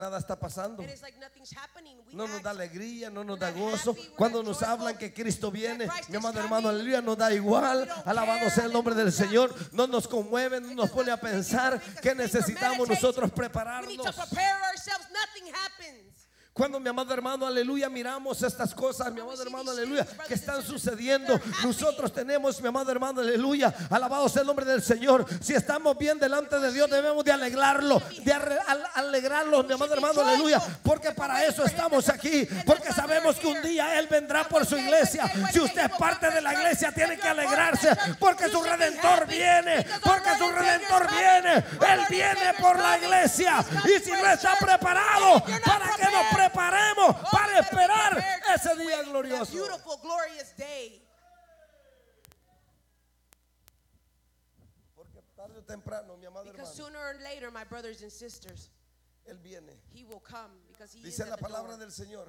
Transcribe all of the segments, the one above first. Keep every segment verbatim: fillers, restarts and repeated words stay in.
nada está pasando. And it's like nothing's happening. We No nos act, da alegría, no nos we're da not gozo. happy, we're Cuando not nos joyful, hablan que Cristo viene, Christ mi is amado hermano, coming. aleluya, nos da igual. We don't Alabado care, sea el nombre del aleluya. Señor. No nos conmueve, no It nos does pone a not make us pensar think or que meditate. necesitamos nosotros We need to prepararnos. prepare ourselves. Nothing happens. Cuando, mi amado hermano, aleluya, miramos estas cosas, mi amado hermano, aleluya, que están sucediendo, nosotros tenemos, mi amado hermano, aleluya, alabado sea el nombre del Señor. Si estamos bien delante de Dios, debemos de alegrarlo, de alegrarlo, mi amado hermano, aleluya, porque para eso estamos aquí, porque sabemos que un día Él vendrá por su iglesia. Si usted es parte de la iglesia, tiene que alegrarse, porque su Redentor viene, porque su Redentor viene. Él viene por la iglesia, y si no está preparado, para que nos preparemos para esperar ese día glorioso. Beautiful, glorious day. Porque tarde o temprano, mi amado Because hermano, sooner or later, my brothers and sisters, Él viene. He will come because He is Dice at la the palabra door. del Señor,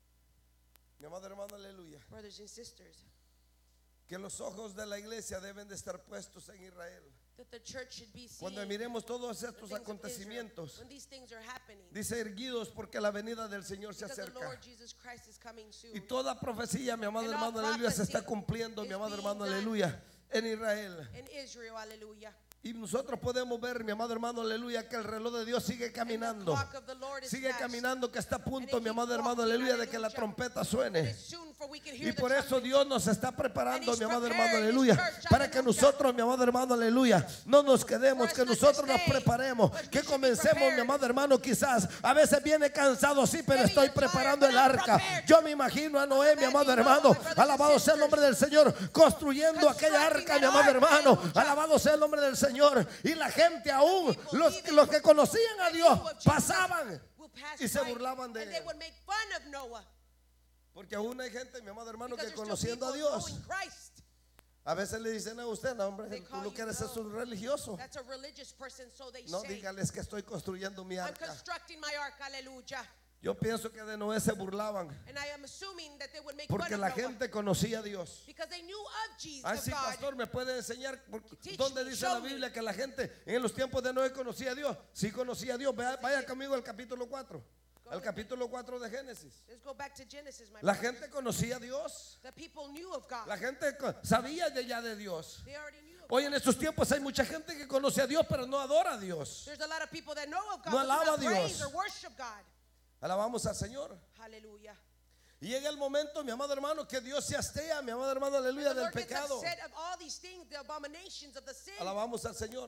mi amado hermano, aleluya, Brothers and sisters, que los ojos de la iglesia deben de estar puestos en Israel. that the church should be seeing Cuando miremos todos the estos things of Israel, acontecimientos, when these things are happening, dice erguidos porque la venida del Señor se because the acerca. Lord Jesus Christ is coming soon. Y toda profecía, mi amado And all hermano, aleluya, se está prophecy cumpliendo, mi is amado being hermano, done. aleluya, en Israel. In Israel, hallelujah. Y nosotros podemos ver, mi amado hermano, aleluya, que el reloj de Dios sigue And the caminando. clock of the Lord is Sigue fast. caminando, que está a punto, And mi it amado keeps hermano, walking, aleluya, de que la hallelujah. trompeta And suene. it's soon for we can hear Y the por eso trumpet. Dios nos está preparando, And he's mi amado preparing hermano, his aleluya, church, para que hallelujah. nosotros, mi amado hermano, aleluya, no nos quedemos, For que us not to nosotros nos stay, preparemos, but we que should be comencemos, mi prepared. amado hermano, quizás a veces viene cansado, sí, pero Maybe estoy you're tired, preparando but el I'm arca. prepared. Yo me imagino a Noé, mi amado hermano, alabado sea el nombre del Señor, construyendo aquella arca, mi amado hermano, alabado sea el nombre del Señor. Y la gente aún, los, los que conocían a Dios, pasaban Will pass y se by, burlaban de and they él. would make fun of Noah. Porque aún hay gente, mi amado hermano, Because que there's still conociendo a people Dios, knowing Christ. a veces le dicen a usted, no, hombre, They tú call lo you, que eres es no. un religioso. That's a religious person, so they No, say. dígales que estoy construyendo mi I'm arca. constructing my ark, hallelujah. Yo pienso que de Noé se burlaban And I am assuming that they would make porque fun la of Noah. gente conocía a Dios. Because they knew of Jesus, Ay, of sí, God. pastor, ¿me puede enseñar por- Teach dónde me, dice show la me. Biblia que la gente en los tiempos de Noé conocía a Dios? Sí conocía a Dios. Vaya, vaya conmigo al capítulo cuatro. Al capítulo cuatro de Génesis. Let's go back to Genesis, my La brother. gente conocía a Dios. The people knew of God. La gente co- sabía de ya de Dios. They already knew of Hoy God. en estos tiempos hay mucha gente que conoce a Dios, pero no adora a Dios. There's a lot of people that know of God, No but do alaba not a Dios. praise or worship God. Alabamos al Señor. Hallelujah. Y llega el momento, mi amado hermano, que Dios se hastea, mi amado hermano, aleluya, The del Lord gets pecado. upset of all these things, the abominations of the sin. Alabamos al Señor.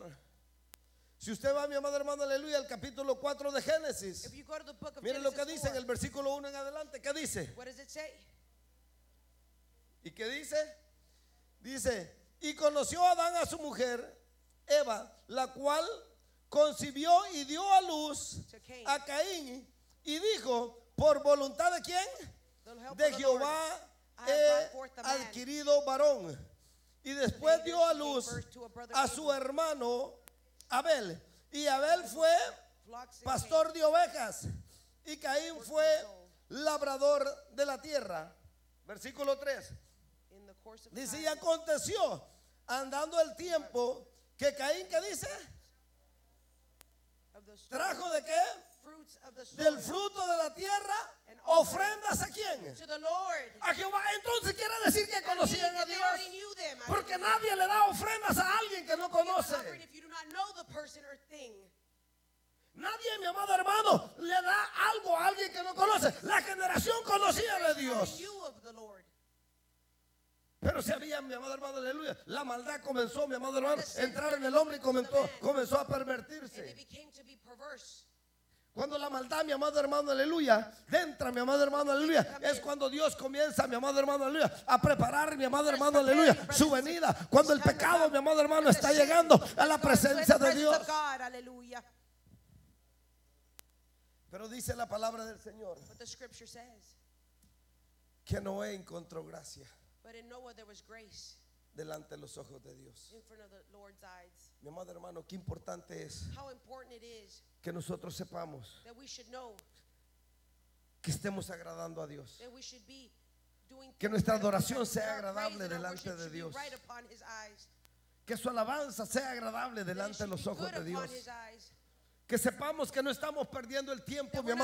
Si usted va, mi amado hermano, aleluya, al capítulo cuatro de Génesis, If you go to the book of miren lo que Genesis dice en four, el versículo uno en adelante. ¿Qué dice? what does it say? ¿Y qué dice? Dice, y conoció Adán a su mujer, Eva, la cual concibió y dio a luz To Cain. a Caín, y dijo, por voluntad de quién? The help De of the Lord, Jehová I have he brought forth a man. adquirido varón. Y después Later dio a she gave luz birth to a brother a su Abel. hermano Abel. Y Abel fue Flocks and pastor de ovejas. Y Caín fue labrador de la tierra. Versículo tres. cane. In the course of Dice, y time, aconteció, andando el tiempo, que Caín, ¿qué dice? of the soil, ¿Trajo de qué? fruits of the Del soil fruto de la tierra, And ofrendas a quién? to the Lord. A Jehová. Entonces quiere decir que That means conocían a that they Dios. already knew them. Porque nadie le da ofrendas a alguien que no conoce. Offering if you do not know the person or thing. Nadie, mi amado hermano, le da algo a alguien que no conoce. La generación conocía de They Dios. knew of the Lord. Pero si había, mi amado hermano, aleluya, la maldad comenzó, mi amado hermano, a entrar en el hombre y comenzó, comenzó a And they pervertirse. became to be perverse. Cuando la maldad, mi amado hermano, aleluya, entra, mi amado hermano, aleluya, es cuando Dios comienza, mi amado hermano, aleluya, a preparar, mi amado hermano, aleluya, su venida. Cuando el pecado, mi amado hermano, está llegando a la presencia de Dios. God, hallelujah. Pero dice la palabra del Señor But the scripture says, que Noé encontró gracia but in Noah there was grace delante de los ojos de Dios. in front of the Lord's eyes. Mi amado hermano, qué importante es How important it is que nosotros sepamos that we should know que estemos agradando a Dios. that we should be doing Que things nuestra right upon adoración His- sea our praise agradable and our delante worship de should be Dios. right upon His eyes. Que su alabanza sea agradable That it delante de should los be ojos good de upon Dios. His eyes. Que sepamos que no estamos perdiendo el tiempo, mi we're amado